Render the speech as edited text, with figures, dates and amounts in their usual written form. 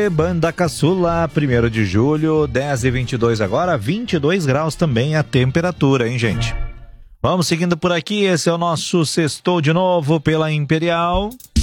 Banda Caçula, 1º de julho, 10h22 agora, 22 graus também a temperatura, hein, gente? Vamos seguindo por aqui, esse é o nosso Sextou de Novo pela Imperial.